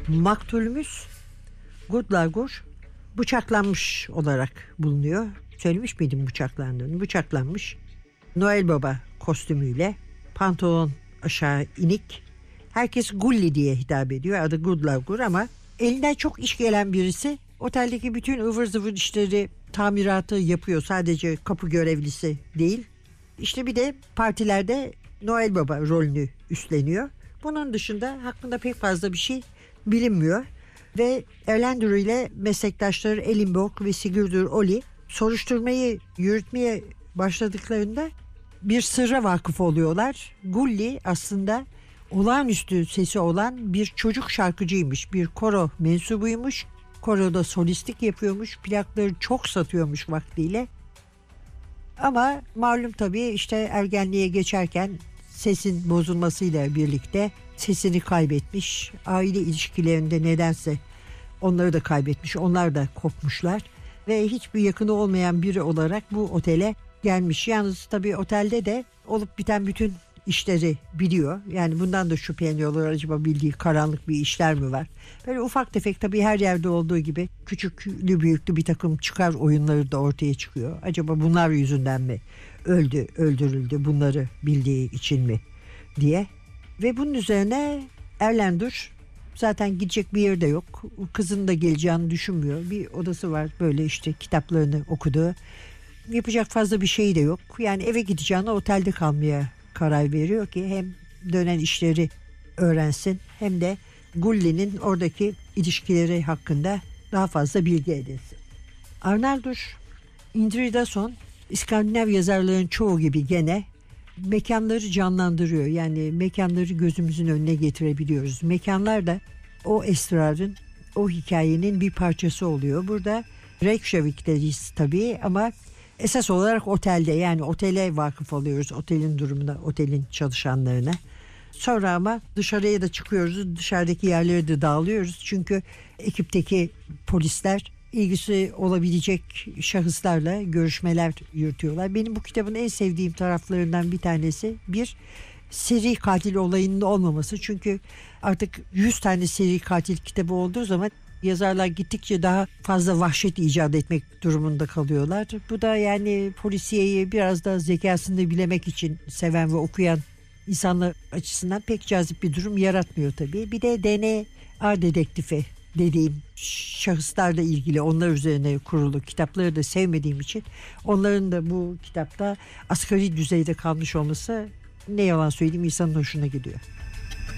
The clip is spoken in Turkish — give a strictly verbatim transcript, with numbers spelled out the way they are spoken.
Maktulümüz Gudlagur bıçaklanmış olarak bulunuyor. Söylemiş miydim bıçaklandığını? Bıçaklanmış. Noel Baba kostümüyle, pantolon aşağı inik. Herkes Gulli diye hitap ediyor. Adı Gudlagur ama elinden çok iş gelen birisi. Oteldeki bütün ıvır zıvır işleri, tamiratı yapıyor. Sadece kapı görevlisi değil. İşte bir de partilerde Noel Baba rolünü üstleniyor. Bunun dışında hakkında pek fazla bir şey bilinmiyor. Ve Erlendur ile meslektaşları Elinborg ve Sigurdur Oli soruşturmayı yürütmeye başladıklarında bir sırra vakıf oluyorlar. Gulli aslında olağanüstü sesi olan bir çocuk şarkıcıymış, bir koro mensubuymuş. Koroda solistlik yapıyormuş, plakları çok satıyormuş vaktiyle. Ama malum tabii işte ergenliğe geçerken sesin bozulmasıyla birlikte sesini kaybetmiş. Aile ilişkilerinde nedense onları da kaybetmiş, onlar da kopmuşlar. Ve hiçbir yakını olmayan biri olarak bu otele gelmiş. Yalnız tabii otelde de olup biten bütün işleri biliyor. Yani bundan da şüpheleniyorlar, acaba bildiği karanlık bir işler mi var? Böyle ufak tefek tabii her yerde olduğu gibi küçüklü büyüklü bir takım çıkar oyunları da ortaya çıkıyor. Acaba bunlar yüzünden mi öldü, öldürüldü, bunları bildiği için mi diye. Ve bunun üzerine Erlendur zaten gidecek bir yerde yok. Kızın da geleceğini düşünmüyor. Bir odası var böyle işte kitaplarını okuduğu. Yapacak fazla bir şey de yok. Yani eve gideceğine otelde kalmaya karar veriyor ki hem dönen işleri öğrensin hem de Gulli'nin oradaki ilişkileri hakkında daha fazla bilgi edinsin. Arnaldur Indridason İskandinav yazarların çoğu gibi gene mekanları canlandırıyor. Yani mekanları gözümüzün önüne getirebiliyoruz. Mekanlar da o esrarın, o hikayenin bir parçası oluyor. Burada Reykjavik'teyiz tabii ama esas olarak otelde, yani otele vakıf oluyoruz. Otelin durumuna, otelin çalışanlarına. Sonra ama dışarıya da çıkıyoruz. Dışarıdaki yerlere de dağılıyoruz. Çünkü ekipteki polisler ilgisi olabilecek şahıslarla görüşmeler yürütüyorlar. Benim bu kitabın en sevdiğim taraflarından bir tanesi bir seri katil olayının olmaması. Çünkü artık yüz tane seri katil kitabı olduğu zaman yazarlar gittikçe daha fazla vahşet icat etmek durumunda kalıyorlar. Bu da yani polisiyeyi biraz da zekasını bilemek için seven ve okuyan insanlar açısından pek cazip bir durum yaratmıyor tabii. Bir de D N A dedektifi dediğim şahıslarla ilgili, onlar üzerine kurulu kitapları da sevmediğim için onların da bu kitapta asgari düzeyde kalmış olması, ne yalan söyleyeyim, insanın hoşuna gidiyor.